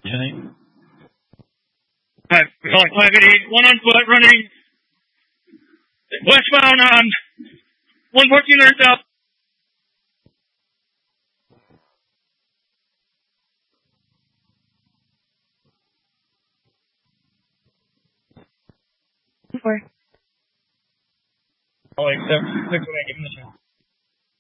Alright, we're calling 588, one on foot running westbound on 114 North South. Four. Oh, wait, 6 away, give him the chance.